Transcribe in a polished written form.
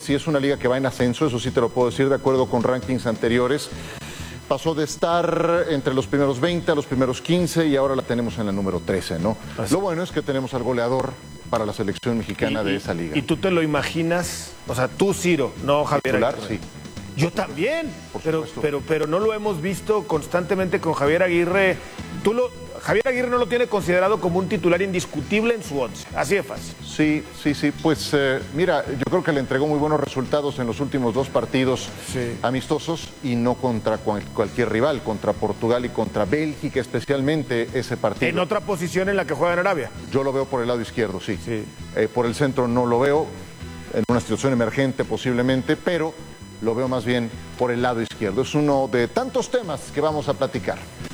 sí es una liga que va en ascenso, eso sí te lo puedo decir, de acuerdo con rankings anteriores. Pasó de estar entre los primeros 20 a los primeros 15 y ahora la tenemos en la número 13, ¿no? Así. Lo bueno es que tenemos al goleador para la selección mexicana de esa liga. ¿Y tú te lo imaginas? O sea, tú, Ciro, no Javier Titular, Aguirre. sí. Yo también, Por pero supuesto. no lo hemos visto constantemente con Javier Aguirre. Javier Aguirre no lo tiene considerado como un titular indiscutible en su once, así de fácil. Sí, pues mira, yo creo que le entregó muy buenos resultados en los últimos 2 partidos amistosos y no contra cualquier rival, contra Portugal y contra Bélgica especialmente ese partido. En otra posición en la que juega en Arabia. Yo lo veo por el lado izquierdo, sí. Por el centro no lo veo, en una situación emergente posiblemente, pero lo veo más bien por el lado izquierdo. Es uno de tantos temas que vamos a platicar.